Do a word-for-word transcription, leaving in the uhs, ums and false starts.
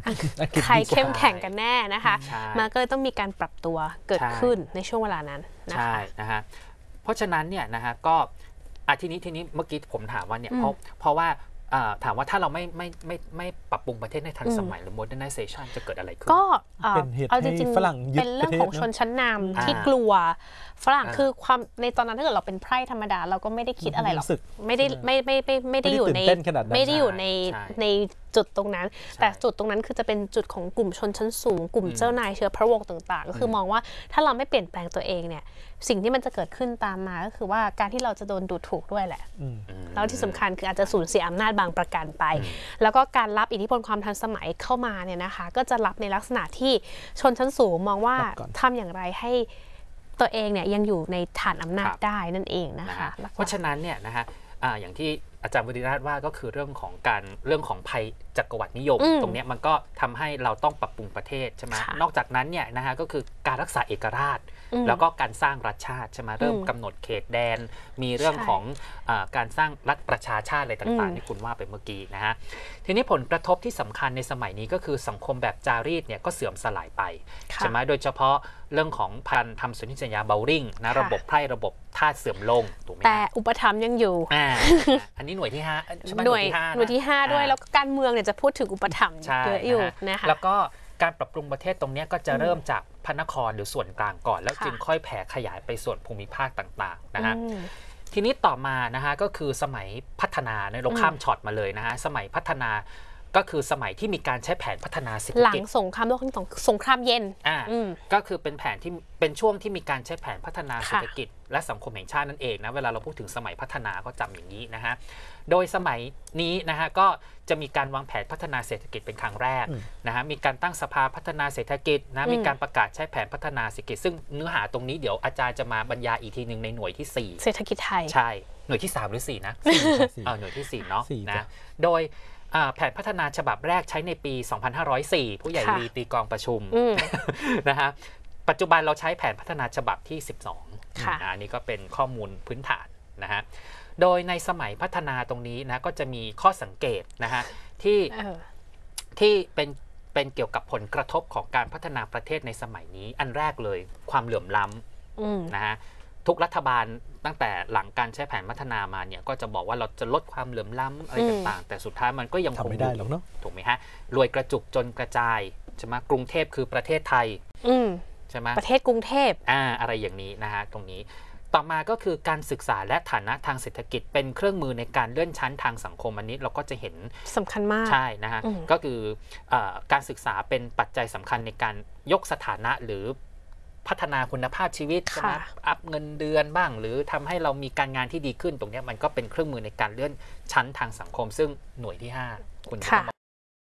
ใครเข้มแข็งกันแน่นะคะมันก็เลยต้องมีการปรับตัวเกิดขึ้นในช่วงเวลานั้นนะคะใช่นะฮะเพราะฉะนั้นเนี่ยนะฮะก็อาทีนี้ทีนี้เมื่อกี้ผมถามว่าเนี่ยเพราะเพราะว่าถามว่าถ้าเราไม่ไม่ไม่ไม่ปรับปรุงประเทศในทันสมัยหรือ modernization จะเกิดอะไรขึ้นก็เป็นเหตุให้ฝรั่งยึดเป็นเรื่องของชนชั้นนำที่กลัวฝรั่งคือความในตอนนั้นถ้าเกิดเราเป็นไพร่ธรรมดาเราก็ไม่ได้คิดอะไรหรอกไม่ได้ไม่ไม่ไม่ไม่ได้อยู่ในไม่ได้อยู่ในในจุดตรงนั้นแต่จุดตรงนั้นคือจะเป็นจุดของกลุ่มชนชั้นสูงกลุ่มเจ้านายเชื้อพระวงศ์ต่างๆก็คือมองว่าถ้าเราไม่เปลี่ยนแปลงตัวเองเนี่ยสิ่งที่มันจะเกิดขึ้นตามมาก็คือว่าการที่เราจะโดนดูถูกด้วยแหละแล้วที่สำคัญคืออาจจะสูญเสียอำนาจบางประการไปแล้วก็การรับอิทธิพลความทันสมัยเข้ามาเนี่ยนะคะก็จะรับในลักษณะที่ชนชั้นสูงมองว่าทำอย่างไรให้ตัวเองเนี่ยยังอยู่ในฐานอำนาจได้นั่นเองนะคะเพราะฉะนั้นเนี่ยนะฮะอย่างที่อาจารย์วริราชว่าก็คือเรื่องของการเรื่องของภัยจักรวรรดินิยมตรงนี้มันก็ทำให้เราต้องปรับปรุงประเทศใช่ไหมนอกจากนั้นเนี่ยนะฮะก็คือการรักษาเอกราชแล้วก็การสร้างรัฐชาติใช่ไหมเริ่มกำหนดเขตแดนมีเรื่องของการสร้างรัฐประชาชาติอะไรต่างๆที่คุณว่าไปเมื่อกี้นะฮะทีนี้ผลกระทบที่สำคัญในสมัยนี้ก็คือสังคมแบบจารีตเนี่ยก็เสื่อมสลายไปใช่ไหมโดยเฉพาะเรื่องของพันทำสนธิสัญญาเบลลิงนะระบบไพร่ระบบทาสเสื่อมลงถูกไหมแต่อุปถัมภ์ยังอยู่อันนี้หน่วยที่ห้าหน่วยหน่วยที่ห้าด้วยแล้วก็การเมืองเนี่ยจะพูดถึงอุปถัมภ์เยอะอยู่นะคะแล้วก็การปรับปรุงประเทศตรงนี้ก็จะเริ่มจากพระนครหรือส่วนกลางก่อนแล้วจึงค่อยแผ่ขยายไปส่วนภูมิภาคต่างๆนะฮะทีนี้ต่อมานะฮะก็คือสมัยพัฒนาในเราข้ามช็อตมาเลยนะฮะสมัยพัฒนาก็คือสมัยที่มีการใช้แผนพัฒนาเศรษฐกิจหลังสงครามโลกครั้งที่สองสงครามเย็นอ่าก็คือเป็นแผนที่เป็นช่วงที่มีการใช้แผนพัฒนาเศรษฐกิจและสังคมแห่งชาตินั่นเองนะเวลาเราพูดถึงสมัยพัฒนาก็จำอย่างนี้นะฮะโดยสมัยนี้นะฮะก็จะมีการวางแผนพัฒนาเศรษฐกิจเป็นครั้งแรกนะฮะมีการตั้งสภาพัฒนาเศรษฐกิจนะมีการประกาศใช้แผนพัฒนาเศรษฐกิจซึ่งเนื้อหาตรงนี้เดี๋ยวอาจารย์จะมาบรรยายอีกทีหนึ่งในหน่วยที่สี่เศรษฐกิจไทยใช่หน่วยที่สามหรือสี่นะหน่วยที่สี่เนาะนะโดยแผนพัฒนาฉบับแรกใช้ในปี สองพันห้าร้อยสี่ ผู้ใหญ่ลีตีกองประชุมนะฮะปัจจุบันเราใช้แผนพัฒนาฉบับที่สิบสองอันนี้ก็เป็นข้อมูลพื้นฐานนะฮะโดยในสมัยพัฒนาตรงนี้นะก็จะมีข้อสังเกตนะฮะที่ที่เป็นเป็นเกี่ยวกับผลกระทบของการพัฒนาประเทศในสมัยนี้อันแรกเลยความเหลื่อมล้ำนะฮะทุกรัฐบาลตั้งแต่หลังการใช้แผนพัฒนามาเนี่ยก็จะบอกว่าเราจะลดความเหลื่อมล้ำอะไรต่างๆแต่สุดท้ายมันก็ยังคงไม่ได้หรอกเนาะถูกไหมฮะรวยกระจุกจนกระจายใช่ไหมกรุงเทพคือประเทศไทยใช่ไหมประเทศกรุงเทพอ่าอะไรอย่างนี้นะฮะตรงนี้ต่อมาก็คือการศึกษาและฐานะทางเศรษฐกิจเป็นเครื่องมือในการเลื่อนชั้นทางสังคมอันนี้เราก็จะเห็นสำคัญมากใช่นะฮะก็คือการศึกษาเป็นปัจจัยสำคัญในการยกสถานะหรือพัฒนาคุณภาพชีวิตใช่ไหมอัพเงินเดือนบ้างหรือทำให้เรามีการงานที่ดีขึ้นตรงนี้มันก็เป็นเครื่องมือในการเลื่อนชั้นทางสังคมซึ่งหน่วยที่ห้าคุณจะต้อง